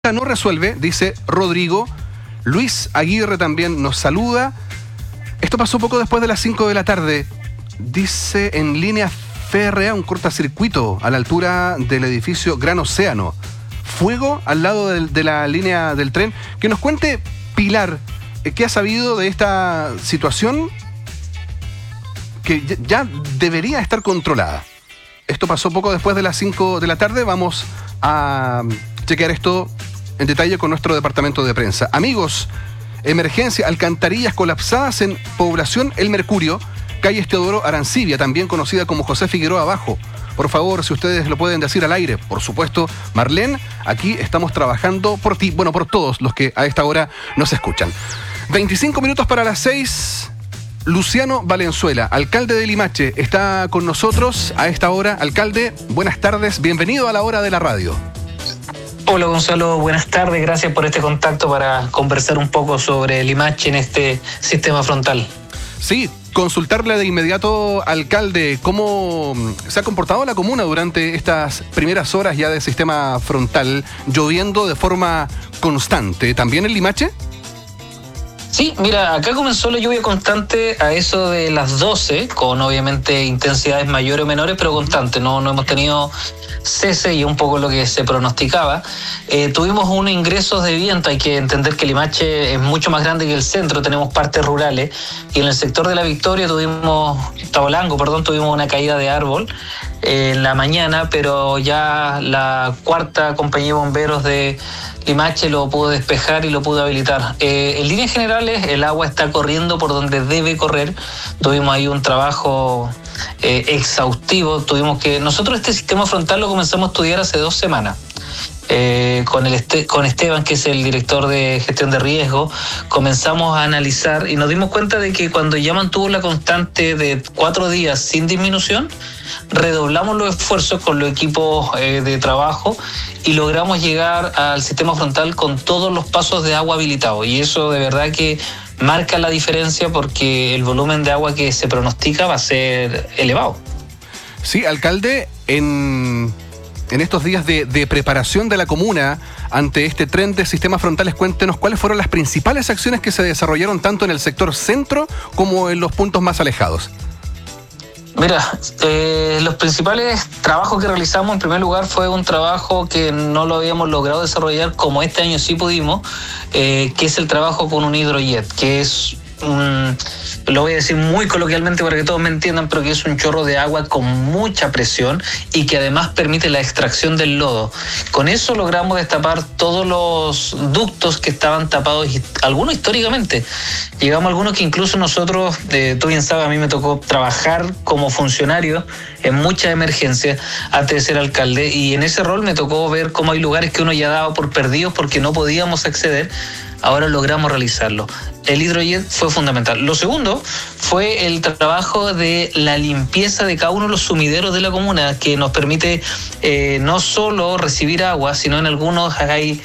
no resuelve, dice Rodrigo. Luis Aguirre también nos saluda. Esto pasó poco después de las 5 de la tarde. Dice en línea férrea un cortocircuito a la altura del edificio Gran Océano. Fuego al lado de la línea del tren. Que nos cuente Pilar, ¿qué ha sabido de esta situación que ya debería estar controlada? Esto pasó poco después de las 5 de la tarde. Vamos a chequear esto en detalle con nuestro departamento de prensa. Amigos, emergencia, alcantarillas colapsadas en población El Mercurio, calle Teodoro Arancibia, también conocida como José Figueroa Abajo. Por favor, si ustedes lo pueden decir al aire, por supuesto. Marlene, aquí estamos trabajando por ti, bueno, por todos los que a esta hora nos escuchan. 25 minutos para las 6. Luciano Valenzuela, alcalde de Limache, está con nosotros a esta hora. Alcalde, buenas tardes, bienvenido a la hora de la radio. Hola Gonzalo, buenas tardes, gracias por este contacto para conversar un poco sobre Limache en este sistema frontal. Sí, consultarle de inmediato, alcalde, ¿cómo se ha comportado la comuna durante estas primeras horas ya del sistema frontal, lloviendo de forma constante? ¿También en Limache? Sí, mira, acá comenzó la lluvia constante a eso de las 12, con obviamente intensidades mayores o menores, pero constante. No hemos tenido cese y un poco lo que se pronosticaba. Tuvimos unos ingresos de viento. Hay que entender que Limache es mucho más grande que el centro, tenemos partes rurales, y en el sector de La Victoria Tabolango, tuvimos una caída de árbol en la mañana, pero ya la cuarta compañía de bomberos de Limache lo pudo despejar y lo pudo habilitar. En líneas generales, el agua está corriendo por donde debe correr. Tuvimos ahí un trabajo exhaustivo. Nosotros este sistema frontal lo comenzamos a estudiar hace 2 semanas. Con Esteban, que es el director de gestión de riesgo, comenzamos a analizar y nos dimos cuenta de que cuando ya mantuvo la constante de 4 días sin disminución, redoblamos los esfuerzos con los equipos de trabajo y logramos llegar al sistema frontal con todos los pasos de agua habilitados, y eso de verdad que marca la diferencia porque el volumen de agua que se pronostica va a ser elevado. Sí, alcalde, en estos días de preparación de la comuna ante este tren de sistemas frontales, cuéntenos cuáles fueron las principales acciones que se desarrollaron tanto en el sector centro como en los puntos más alejados. Mira, los principales trabajos que realizamos, en primer lugar, fue un trabajo que no lo habíamos logrado desarrollar como este año sí pudimos, que es el trabajo con un hidrojet, que es lo voy a decir muy coloquialmente para que todos me entiendan, pero que es un chorro de agua con mucha presión y que además permite la extracción del lodo. Con eso logramos destapar todos los ductos que estaban tapados, algunos históricamente. Llegamos a algunos que incluso nosotros, tú bien sabes, a mí me tocó trabajar como funcionario en muchas emergencias antes de ser alcalde, y en ese rol me tocó ver cómo hay lugares que uno ya daba por perdidos porque no podíamos acceder. Ahora logramos realizarlo. El hidrojet fue fundamental. Lo segundo fue el trabajo de la limpieza de cada uno de los sumideros de la comuna, que nos permite no solo recibir agua, sino en algunos hay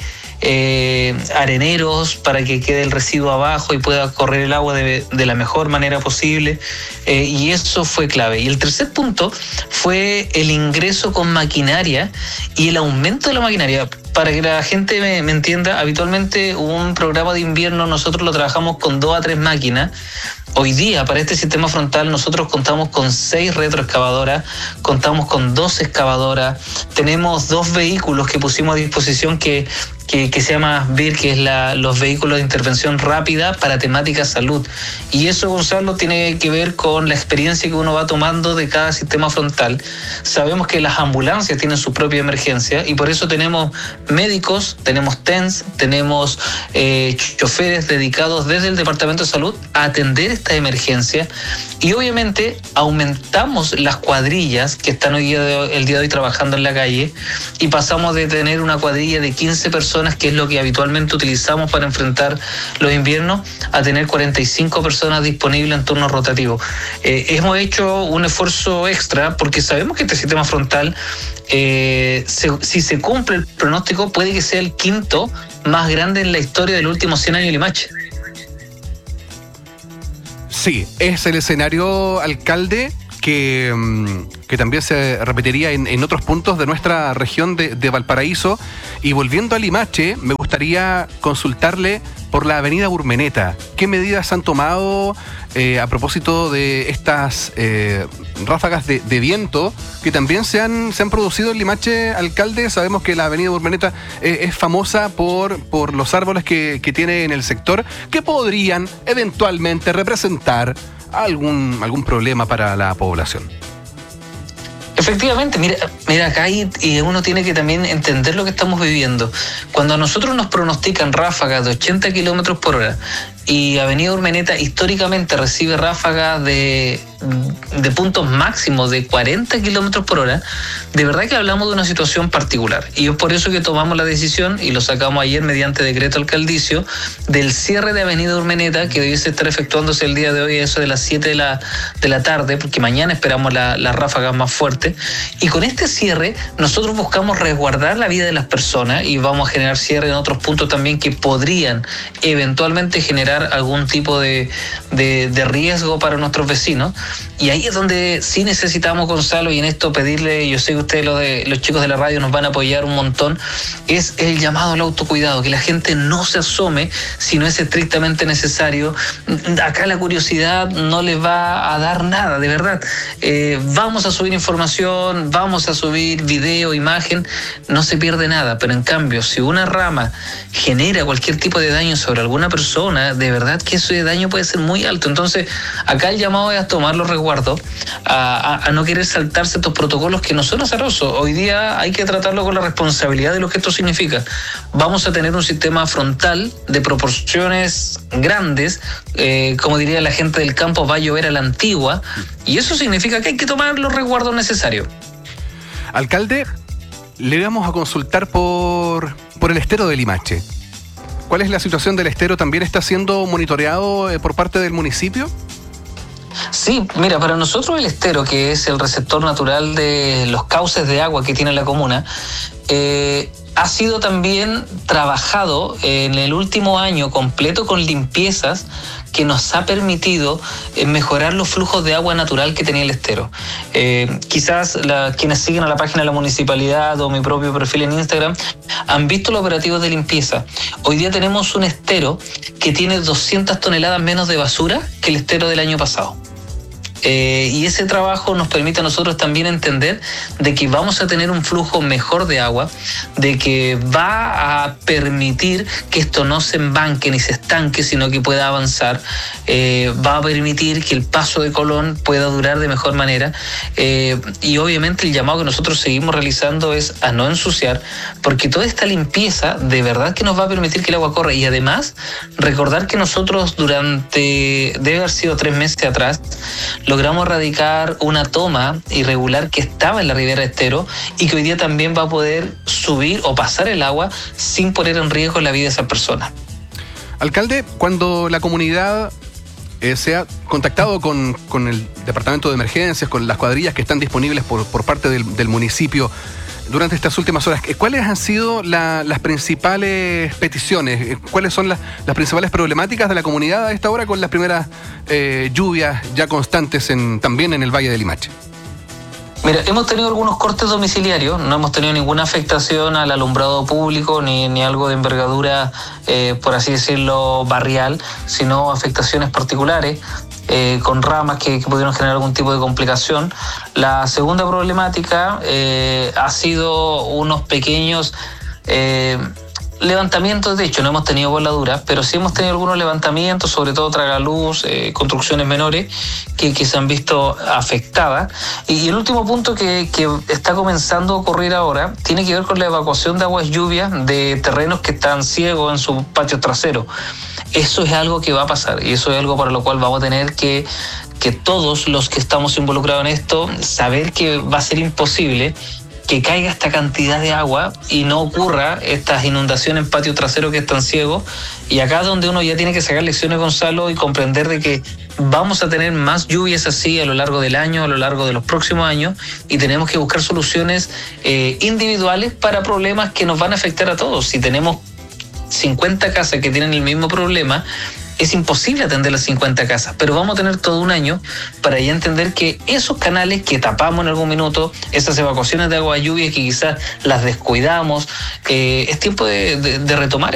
areneros para que quede el residuo abajo y pueda correr el agua de la mejor manera posible, y eso fue clave. Y el tercer punto fue el ingreso con maquinaria y el aumento de la maquinaria. Para que la gente me entienda, habitualmente un programa de invierno nosotros lo trabajamos con 2 a 3 máquinas. Hoy día, para este sistema frontal, nosotros contamos con 6 retroexcavadoras, contamos con 2 excavadoras, tenemos 2 vehículos que pusimos a disposición que se llama VIR, que es los vehículos de intervención rápida para temática salud. Y eso, Gonzalo, tiene que ver con la experiencia que uno va tomando de cada sistema frontal. Sabemos que las ambulancias tienen su propia emergencia y por eso tenemos médicos, tenemos TENS, tenemos choferes dedicados desde el Departamento de Salud a atender esta emergencia, y obviamente aumentamos las cuadrillas que están el día de hoy trabajando en la calle, y pasamos de tener una cuadrilla de 15 personas, que es lo que habitualmente utilizamos para enfrentar los inviernos, a tener 45 personas disponibles en turno rotativo. Hemos hecho un esfuerzo extra porque sabemos que este sistema frontal, si se cumple el pronóstico, puede que sea el 5º más grande en la historia del último 100 años de Limache. Sí, es el escenario, alcalde, que también se repetiría en otros puntos de nuestra región de Valparaíso. Y volviendo a Limache, me gustaría consultarle por la avenida Urmeneta. ¿Qué medidas han tomado a propósito de estas ráfagas de viento que también se han producido en Limache, alcalde? Sabemos que la avenida Urmeneta es famosa por los árboles que tiene en el sector, que podrían eventualmente representar algún problema para la población. Efectivamente, mira acá y uno tiene que también entender lo que estamos viviendo. Cuando a nosotros nos pronostican ráfagas de 80 kilómetros por hora y Avenida Urmeneta históricamente recibe ráfagas de puntos máximos de 40 kilómetros por hora, de verdad que hablamos de una situación particular. Y es por eso que tomamos la decisión, y lo sacamos ayer mediante decreto alcaldicio, del cierre de Avenida Urmeneta, que debiese estar efectuándose el día de hoy a eso de las 7 de la tarde, porque mañana esperamos las ráfagas más fuertes. Y con este cierre, nosotros buscamos resguardar la vida de las personas y vamos a generar cierre en otros puntos también que podrían eventualmente generar algún tipo de riesgo para nuestros vecinos. Y ahí es donde sí necesitamos, Gonzalo, y en esto pedirle, yo sé que ustedes, los chicos de la radio, nos van a apoyar un montón, es el llamado al autocuidado, que la gente no se asome si no es estrictamente necesario. Acá la curiosidad no les va a dar nada, de verdad. Vamos a subir información, vamos a subir video, imagen, no se pierde nada, pero en cambio, si una rama genera cualquier tipo de daño sobre alguna persona, de verdad que ese daño puede ser muy alto. Entonces, acá el llamado es a tomar los resguardos, a no querer saltarse estos protocolos que no son azarosos. Hoy día hay que tratarlo con la responsabilidad de lo que esto significa. Vamos a tener un sistema frontal de proporciones grandes, como diría la gente del campo, va a llover a la antigua, y eso significa que hay que tomar los resguardos necesarios. Alcalde, le vamos a consultar por el estero de Limache. ¿Cuál es la situación del estero? ¿También está siendo monitoreado por parte del municipio? Sí, mira, para nosotros el estero, que es el receptor natural de los cauces de agua que tiene la comuna, ha sido también trabajado en el último año completo con limpiezas que nos ha permitido mejorar los flujos de agua natural que tenía el estero. Quizás quienes siguen a la página de la municipalidad o mi propio perfil en Instagram han visto los operativos de limpieza. Hoy día tenemos un estero que tiene 200 toneladas menos de basura que el estero del año pasado. Y ese trabajo nos permite a nosotros también entender de que vamos a tener un flujo mejor de agua, de que va a permitir que esto no se embanque ni se estanque, sino que pueda avanzar, va a permitir que el paso de Colón pueda durar de mejor manera, y obviamente el llamado que nosotros seguimos realizando es a no ensuciar, porque toda esta limpieza de verdad que nos va a permitir que el agua corra. Y además recordar que nosotros debe haber sido 3 meses atrás, logramos erradicar una toma irregular que estaba en la ribera estero y que hoy día también va a poder subir o pasar el agua sin poner en riesgo la vida de esas personas. Alcalde, cuando la comunidad se ha contactado con el departamento de emergencias, con las cuadrillas que están disponibles por parte del municipio durante estas últimas horas, ¿cuáles han sido las principales peticiones? ¿Cuáles son las principales problemáticas de la comunidad a esta hora con las primeras lluvias ya constantes también en el Valle de Limache? Mira, hemos tenido algunos cortes domiciliarios, no hemos tenido ninguna afectación al alumbrado público ni algo de envergadura, por así decirlo, barrial, sino afectaciones particulares. Con ramas que pudieron generar algún tipo de complicación. La segunda problemática ha sido unos pequeños levantamientos. De hecho, no hemos tenido voladuras, pero sí hemos tenido algunos levantamientos, sobre todo tragaluz, construcciones menores que se han visto afectadas. Y el último punto que está comenzando a ocurrir ahora tiene que ver con la evacuación de aguas lluvias de terrenos que están ciegos en sus patios traseros. Eso es algo que va a pasar y eso es algo para lo cual vamos a tener que todos los que estamos involucrados en esto, saber que va a ser imposible que caiga esta cantidad de agua y no ocurra estas inundaciones en patio trasero que están ciegos. Y acá es donde uno ya tiene que sacar lecciones, Gonzalo, y comprender de que vamos a tener más lluvias así a lo largo del año, a lo largo de los próximos años, y tenemos que buscar soluciones individuales para problemas que nos van a afectar a todos. Si tenemos 50 casas que tienen el mismo problema, es imposible atender las 50 casas, pero vamos a tener todo un año para ya entender que esos canales que tapamos en algún minuto, esas evacuaciones de agua de lluvia que quizás las descuidamos, es tiempo de retomar